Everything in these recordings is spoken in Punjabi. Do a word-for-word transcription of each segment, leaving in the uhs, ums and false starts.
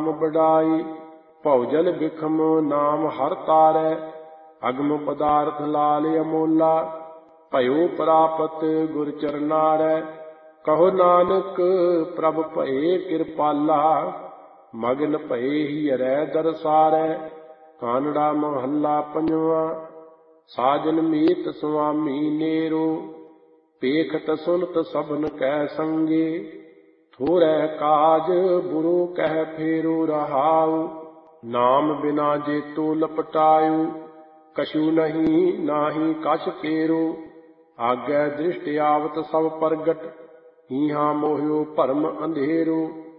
ਨਾਮ ਬੜਾਈ। ਭਉਜਲ ਬਿਖਮ ਨਾਮ ਹਰ ਤਾਰੈ, ਅਗਮ ਪਦਾਰਥ ਲਾਲ ਅਮੋਲਾ। ਭਇਓ ਪ੍ਰਾਪਤ ਗੁਰ ਚਰਨਾਰੈ, ਕਹੋ ਨਾਨਕ ਪ੍ਰਭ ਭਏ ਕਿਰਪਾਲਾ। ਮਗਨ ਭਏ ਹੀਰੈ ਦਰਸਾਰੈ, ਕਾਨੜਾ ਮਹੱਲਾ ਪੰਜਵਾ। ਸਾਜਨ ਮੀਤ ਸੁਆਮੀ ਨੇਰੋ, ਪੇਖਤ ਸੁਨਤ ਸਭਨ ਕੈ ਸੰਗੇ। ਥੋੜੈ ਕਾਜ ਬੁਰੂ ਕਹਿ ਫੇਰੋ ਰਹਾਉ, ਨਾਮ ਬਿਨਾ ਜੇਤੋ ਲਪਟਾਇਓ। ਕਛੂ ਨਹੀਂ ਨਾਹੀ ਕਛ ਕੇਰੋ, ਆਗੈ ਦ੍ਰਿਸ਼ਟ ਆਵਤ ਸਭ ਪ੍ਰਗਟ। ਹੀਹਾਂ ਮੋਹਿਓ ਭਰਮ ਅੰਧੇਰੋ,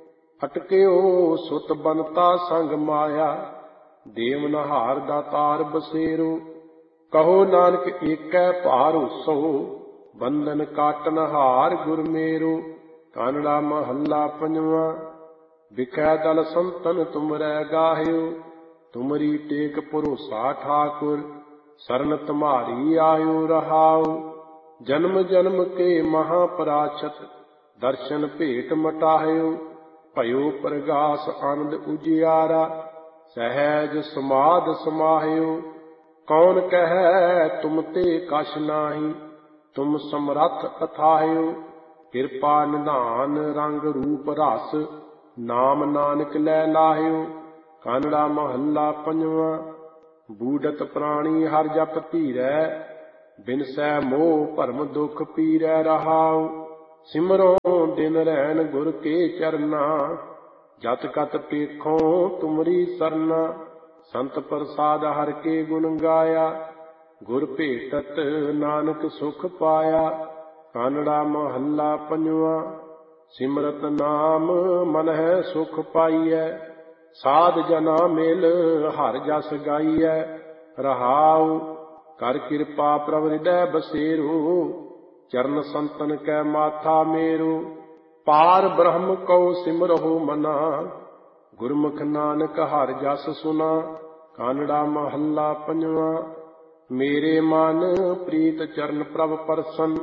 ਅਟਕਿਓ ਸੁਤ ਬਨਤਾ ਸੰਗ ਮਾਇਆ। ਦੇਵ ਨਹਾਰ ਦਾਤਾਰ ਬਸੇਰੋ, ਕਹੋ ਨਾਨਕ ਏਕੈ ਭਾਰੋਸੋ। ਬੰਧਨ ਕਾਟਨ ਹਾਰ ਗੁਰ ਮੇਰੋ, ਕਾਨੜਾ ਮਹੱਲਾ ਪੰਜਵਾ। ਬਿਖੈ ਦਲ ਸੰਤਨ ਤੁਮਰੈ ਗਾਹਿਓ, ਤੁਮਰੀ ਟੇਕ ਭਰੋਸਾ ਠਾਕੁਰ। ਸਰਨ ਤੁਮਹਾਰੀ ਆਇਓ ਰਹਾਉ, ਜਨਮ ਜਨਮ ਕੇ ਮਹਾ ਪਰਾਛਤ। ਦਰਸ਼ਨ ਭੇਟ ਮਟਾਹਿਓ, ਭਇਓ ਪ੍ਰਗਾਸ ਆਨੰਦ ਉਜਿਆਰਾ। ਸਹਿਜ ਸਮਾਧ ਸਮਾਹਿਓ, ਕੌਣ ਕਹੈ ਤੁਮ ਤੇ ਕਛ ਨਾਹੀ। ਤੁਮ ਸਮਰੱਥ ਅਥਾਹਿਓ, ਕਿਰਪਾ ਨਿਧਾਨ ਰੰਗ ਰੂਪ ਰਸ। ਨਾਮ ਨਾਨਕ ਲੈ ਲਾਹਿਓ, ਕਾਨੜਾ ਮਹੱਲਾ ਪੰਜਵਾ। ਬੂਡਤ ਪ੍ਰਾਣੀ ਹਰ ਜਪ ਧੀਰੈ, ਬਿਨਸੈ ਮੋਹ ਭਰਮ ਦੁਖ ਪੀਰੈ ਰਹਾਉ। ਸਿਮਰੋ ਦਿਨ ਰੈਣ ਗੁਰ ਕੇ ਚਰਨਾ, ਜਤ ਕਤ ਪੇਖੋ ਤੁਮਰੀ ਸਰਨਾ। ਸੰਤ ਪ੍ਰਸਾਦ ਹਰਿ ਕੇ ਗੁਣ ਗਾਇਆ, ਗੁਰ ਭੇਟਤ ਨਾਨਕ ਸੁਖ ਪਾਇਆ। ਕਾਨੜਾ ਮਹੱਲਾ ਪੰਜਵਾ। ਸਿਮਰਤ ਨਾਮ ਮਨ ਹੈ ਸੁਖ ਪਾਈਐ, ਸਾਧ ਜਨਾ ਮਿਲ ਹਰਿ ਜਸ ਗਾਈਐ ਰਹਾਉ। ਕਰ ਕਿਰਪਾ ਪ੍ਰਭ ਹਿਰਦੈ ਬਸੇਰੋ, ਚਰਨ ਸੰਤਨ ਕੈ ਮਾਥਾ ਮੇਰੋ। ਪਾਰ ਬ੍ਰਹਮ ਕਉ ਸਿਮਰਹੁ ਮਨਾ, ਗੁਰਮੁਖ ਨਾਨਕ ਹਰਿ ਜਸ ਸੁਨਾ। ਕਾਨੜਾ ਮਹੱਲਾ ਪੰਜਵਾ। ਮੇਰੇ ਮਨ ਪ੍ਰੀਤ ਚਰਨ ਪ੍ਰਭ ਪਰਸਨ,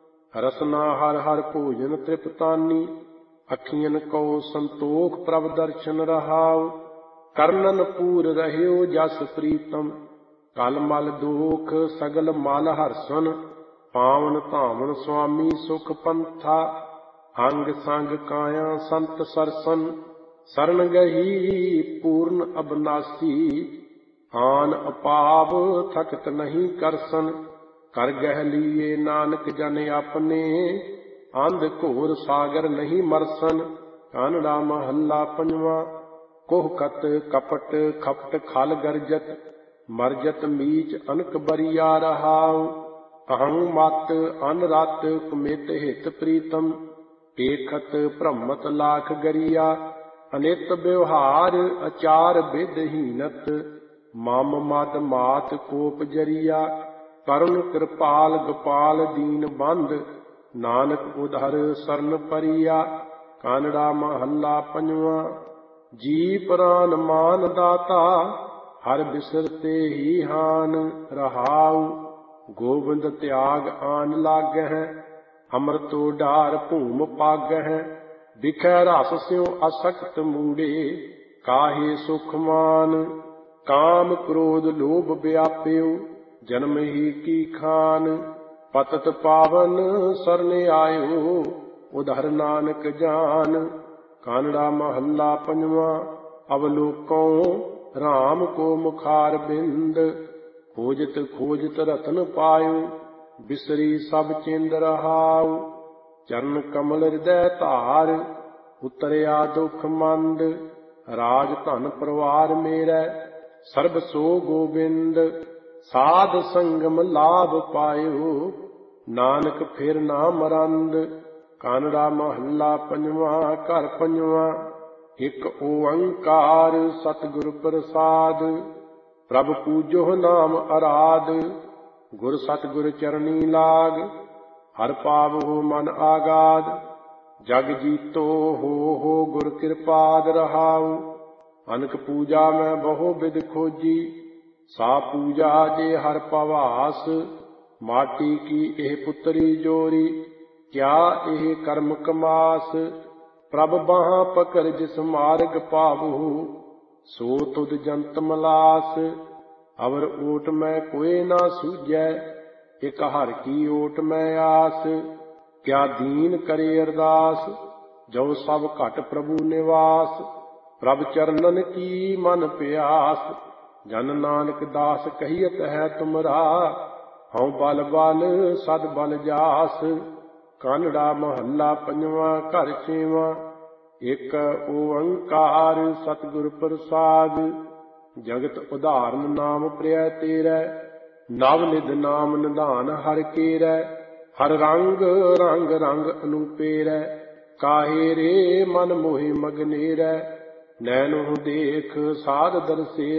ਰਸਨਾ ਹਰਿ ਹਰਿ ਭੋਜਨ ਤ੍ਰਿਪਤਾਨੀ। ਅੱਖੀਆਂ ਕਉ ਸੰਤੋਖ ਪ੍ਰਭ ਦਰਸ਼ਨ ਰਹਾਉ, ਕਰਨਨ ਪੂਰ ਰਹਿਓ ਜਸ ਪ੍ਰੀਤਮ। ਕਲ ਮਲ ਦੋਖ ਸਗਲ ਮਲ ਹਰਸਨ, ਪਾਵਨ ਧਾਵਨ ਸੁਆਮੀ ਸੁਖ ਪੰਥਾ। ਅੰਗ ਸੰਗ ਕਾਇਆ ਸੰਤ ਸਰਸਨ, ਸਰਨ ਗਹੀ ਪੂਰਨ ਅਬਨਾਸੀ। ਆਨ ਅਪਾਵ ਥਕਤ ਨਹੀਂ ਕਰਸਨ, ਕਰ ਗਹਿ ਲੀਏ ਨਾਨਕ ਜਨ ਆਪਣੇ। ਅੰਧ ਘੋਰ ਸਾਗਰ ਨਹੀਂ ਮਰਸਨ, ਕਾਨੜਾ ਮਹੱਲਾ ਪੰਜਵਾ। ਕੋਹ ਕਤ ਕਪਟ ਖਪਟ ਖਲ ਗਰਜਤ, ਮਰਜਤ ਮੀਚ ਅਨਕ ਬਰੀਆ ਰਹਾਉ। ਅਹੰ ਮਤ ਅਨ ਰਤ ਕੁਮਿਤ ਹਿਤ ਪ੍ਰੀਤਮ, ਪੇਖਤ ਭ੍ਰਮਤ ਲਾਖ ਗਰੀਆ। ਅਨਿਤ ਵਿਵਹਾਰ ਅਚਾਰ ਵਿਧਹੀਨਤ, ਮਮ ਮਦ ਮਾਤ ਕੋਪ ਜਰੀਆ। ਕਰੁਣ ਕਿਰਪਾਲ ਗੋਪਾਲ ਦੀਨ ਬੰਧ, ਨਾਨਕ ਉਧਰ ਸਰਨ ਪਰੀਆ। ਕਾਨੜਾ ਮਹੱਲਾ ਪੰਜਵਾ। ਜੀ ਪ੍ਰਾਨ ਮਾਨ ਦਾਤਾ, ਹਰਿ ਬਿਸਰਤੇ ਹੀ ਹਾਨ ਰਹਾਉ। ਗੋਬਿੰਦ ਤਿਆਗ ਆਨ ਲਾਗਹਿ, ਅੰਮ੍ਰਿਤੋ ਢਾਰ ਭੂਮ ਪਾਗਹਿ। ਵਿਖੈ ਰਸ ਸਿਉ ਅਸਕਤ ਮੂੜੇ, ਕਾਹੇ ਸੁਖ ਮਾਨ। ਕਾਮ ਕ੍ਰੋਧ ਲੋਭ ਵਿਆਪਿਓ, ਜਨਮ ਹੀ ਕੀ ਖਾਨ। ਪਤਤ ਪਾਵਨ ਸਰਨ ਆਇਓ, ਉਧਰ ਨਾਨਕ ਜਾਨ। ਕਾਨੜਾ ਮਹੱਲਾ ਪੰਜਵਾ। ਅਵਲੋਕੋ ਰਾਮ ਕੋ ਮੁਖਾਰ ਬਿੰਦ, ਖੋਜਤ ਖੋਜਤ ਰਤਨ ਪਾਇਓ। ਬਿਸਰੀ ਸਭ ਚਿੰਦ ਰਹਾਉ, ਚਰਨ ਕਮਲ ਹਿਰਦੈ ਧਾਰ। ਉਤਰਿਆ ਦੁਖ ਮੰਦ, ਰਾਜ ਧਨ ਪਰਿਵਾਰ ਮੇਰੈ। ਸਰਬ ਸੋ ਗੋਬਿੰਦ, ਸਾਧ ਸੰਗਮ ਲਾਭ ਪਾਇਓ। ਨਾਨਕ ਫਿਰ ਨਾ ਮਰੰਦ, ਕਾਨੜਾ ਮਹੱਲਾ ਪੰਜਵਾ। ਘਰ ਪੰਜਵਾ। ਇਕ ਓੰਕਾਰ ਸਤਿਗੁਰ ਪ੍ਰਸਾਦ, ਪ੍ਰਭ ਪੂਜੋ ਨਾਮ ਅਰਾਧ। ਗੁਰ ਸਤਿਗੁਰ ਚਰਣੀ ਲਾਗ, ਹਰਿ ਪਾਵਹੁ ਮਨ ਆਗਾਦ। ਜਗ ਜੀਤੋ ਹੋ ਹੋ ਗੁਰ ਕਿਰਪਾਦ ਰਹਾਉ। ਅਨਕ ਪੂਜਾ ਮੈਂ ਬਹੁ ਬਿਦ ਖੋਜੀ, ਸਾ ਪੂਜਾ ਜੇ ਹਰਿ ਪਵਾਸ। ਮਾਟੀ ਕੀ ਇਹ ਪੁੱਤਰੀ ਜੋਰੀ, ਕਿਆ ਇਹ ਕਰਮ ਕਮਾਸ। ਪ੍ਰਭ ਬਾਹਾਂ ਪਕੜ ਜਿਸ ਮਾਰਗ ਪਾਵੂ, ਸੋ ਤੁਧ ਜੰਤ ਮਲਾਸ। ਅਵਰ ਓਟ ਮੈਂ ਕੋਏ ਨਾ ਸੂਝੈ, ਇਕ ਹਰਿ ਕੀ ਓਟ ਮੈਂ ਆਸ। ਕਿਆ ਦੀਨ ਕਰੇ ਅਰਦਾਸ, ਜੋ ਸਭ ਘਟ ਪ੍ਰਭੂ ਨਿਵਾਸ। ਪ੍ਰਭ ਚਰਨਨ ਕੀ ਮਨ ਪਿਆਸ, ਜਨ ਨਾਨਕ ਦਾਸ ਕਹੀਅਤ ਹੈ ਤੁਮਰਾ। ਹਉ ਬਲ ਬਲ ਸਦ ਬਲ ਜਾਸ। ਕਾਨੜਾ ਮਹੱਲਾ ਪੰਜਵਾਂ ਘਰ ਛੇਵਾਂ। ਇਕ ਓੰਕਾਰ ਸਤਿਗੁਰ ਪ੍ਰਸਾਦਿ, ਜਗਤ ਉਦਾਹਰਨ ਨਾਮ ਪ੍ਰਿਆ ਤੇਰੈ। ਨਵ ਨਿਧ ਨਾਮ ਨਿਧਾਨ ਹਰਿ ਕੇਰੈ, ਹਰ ਰੰਗ ਰੰਗ ਰੰਗ ਅਨੂਪੇਰੈ। ਕਾਹੇ ਰੇ ਮਨ ਮੋਹਿ ਮਗਨੇਰੈ, ਨੈਣੋ ਦੇਖ ਸਾਧ ਦਰਸੇਰੈ।